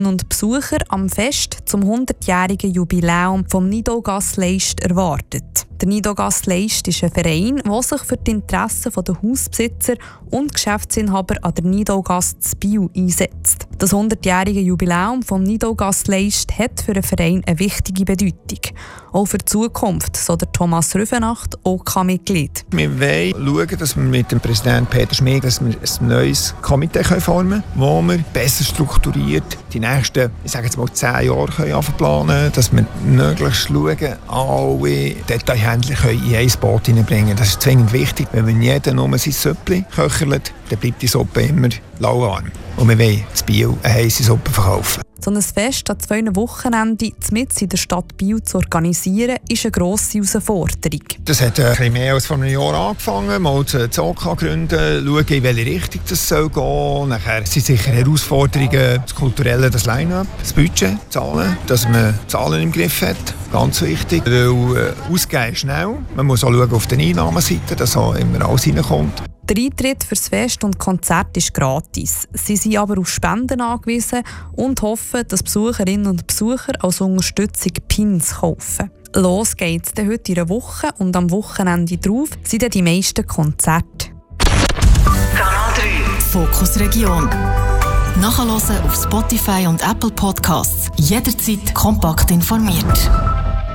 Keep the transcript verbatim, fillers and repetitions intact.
und Besucher am Fest zum hundertjährigen Jubiläum vom Nidau-Gasse Leist erwartet. Der Nidau-Gasse Leist ist ein Verein, der sich für die Interessen der Hausbesitzer und Geschäftsinhaber an der Nidau-Gasse in Biel einsetzt. Das hundertjährige Jubiläum vom Nidau-Gasse Leist hat für den Verein eine wichtige Bedeutung. Auch für die Zukunft, so der Thomas Rüfenacht, O K-Mitglied. Wir wollen schauen, dass wir mit dem Präsidenten Peter Schmid dass wir ein neues Komitee formen können, wo wir besser strukturiert die nächsten, ich sage jetzt mal, zehn Jahre können planen können, dass wir möglichst schauen, alle Detailhändler in ein Boot hineinbringen können. Das ist zwingend wichtig. Wenn jeder nur sein Süppli köchelt, dann bleibt die Suppe immer lauwarm. Und wir wollen in Biel eine heisse Suppe verkaufen. So ein Fest an zwei Wochenenden mitten in der Stadt Biel zu organisieren, ist eine grosse Herausforderung. Das hat ein bisschen mehr als vor einem Jahr angefangen. Mal das O K gründen, schauen, in welche Richtung das soll gehen. Nachher sind sicher Herausforderungen, das Kulturelle, das Line-up, das Budget, Zahlen, dass man Zahlen im Griff hat. Ganz wichtig. Weil äh, ausgeben schnell. Man muss auch schauen auf der Einnahmenseite, dass auch immer alles reinkommt. Der Eintritt für das Fest und Konzert ist gratis. Sie sind aber auf Spenden angewiesen und hoffen, dass Besucherinnen und Besucher als Unterstützung Pins kaufen. Los geht's dann heute in einer Woche und am Wochenende drauf sind dann die meisten Konzerte. Kanal drei Fokus Region. Nachhören auf Spotify und Apple Podcasts. Jederzeit kompakt informiert.